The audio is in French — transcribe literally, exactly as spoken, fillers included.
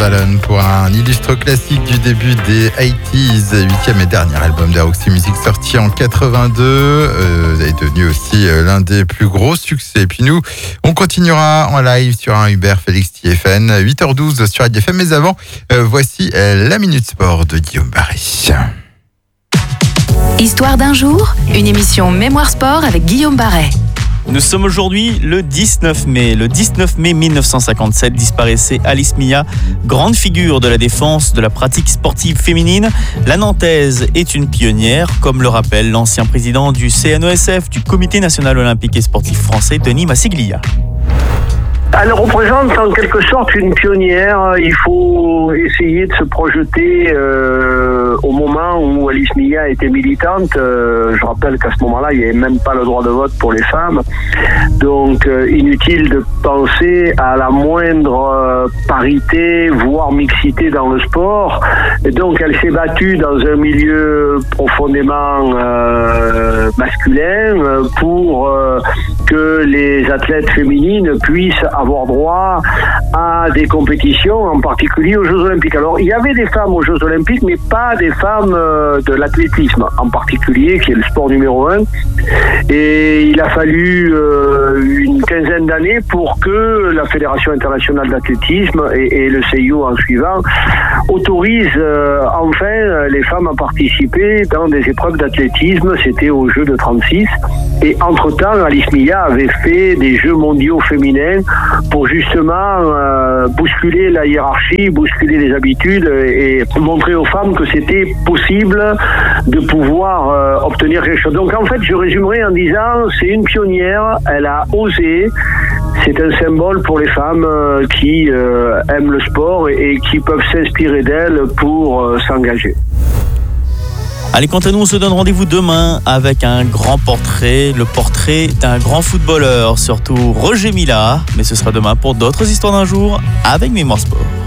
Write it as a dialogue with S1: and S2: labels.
S1: Fallon pour un illustre classique du début des quatre-vingt-dix, huitième et dernier album de Roxy Music sorti en quatre-vingt-deux, euh, est devenu aussi euh, l'un des plus gros succès. Et puis nous, on continuera en live sur un Hubert Félix T F N, huit heures douze sur R D F M, mais avant, euh, voici euh, la Minute Sport de Guillaume Barré.
S2: Histoire d'un jour, une émission Mémoire Sport avec Guillaume Barré.
S3: Nous sommes aujourd'hui le dix-neuf mai. Le dix-neuf mai mille neuf cent cinquante-sept disparaissait Alice Mia, grande figure de la défense de la pratique sportive féminine. La Nantaise est une pionnière, comme le rappelle l'ancien président du C N O S F, du Comité national olympique et sportif français, Denis Massiglia.
S4: Elle représente en quelque sorte une pionnière. Il faut essayer de se projeter euh, au moment où Alice Mia était militante. Euh, je rappelle qu'à ce moment-là, il n'y avait même pas le droit de vote pour les femmes. Donc, euh, inutile de penser à la moindre euh, parité, voire mixité dans le sport. Et donc, elle s'est battue dans un milieu profondément euh, masculin pour euh, que les athlètes féminines puissent avoir droit à des compétitions, en particulier aux Jeux Olympiques. Alors, il y avait des femmes aux Jeux Olympiques, mais pas des femmes euh, de l'athlétisme, en particulier, qui est le sport numéro un. Et il a fallu euh, une quinzaine d'années pour que la Fédération internationale d'athlétisme et, et le C I O en suivant autorisent euh, enfin les femmes à participer dans des épreuves d'athlétisme. C'était aux Jeux de trente-six. Et entre-temps, Alice Mia avait fait des Jeux mondiaux féminins pour justement euh, bousculer la hiérarchie, bousculer les habitudes et montrer aux femmes que c'était possible de pouvoir euh, obtenir quelque chose. Donc en fait, je résumerai en disant, c'est une pionnière, elle a osé, c'est un symbole pour les femmes euh, qui euh, aiment le sport et, et qui peuvent s'inspirer d'elle pour euh, s'engager.
S3: Allez, quant à nous, on se donne rendez-vous demain avec un grand portrait, le portrait d'un grand footballeur, surtout Roger Mila. Mais ce sera demain pour d'autres histoires d'un jour avec Mémoire Sport.